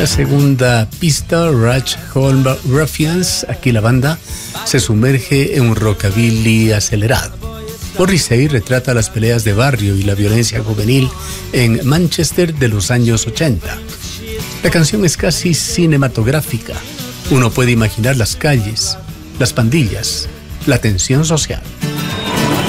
la segunda pista, Rush Home Ruffians, aquí la banda se sumerge en un rockabilly acelerado. Morrissey retrata las peleas de barrio y la violencia juvenil en Manchester de los años 80. La canción es casi cinematográfica. Uno puede imaginar las calles, las pandillas, la tensión social.